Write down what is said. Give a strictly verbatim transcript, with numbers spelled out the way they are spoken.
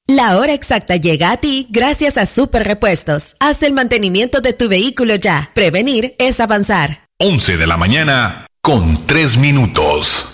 La hora exacta llega a ti gracias a Super Repuestos. Haz el mantenimiento de tu vehículo ya. Prevenir es avanzar. once de la mañana con tres minutos.